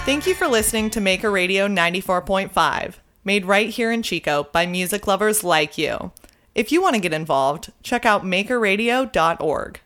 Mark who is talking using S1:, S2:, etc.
S1: Thank you for listening to Maker Radio 94.5, made right here in Chico by music lovers like you. If you want to get involved, check out makerradio.org.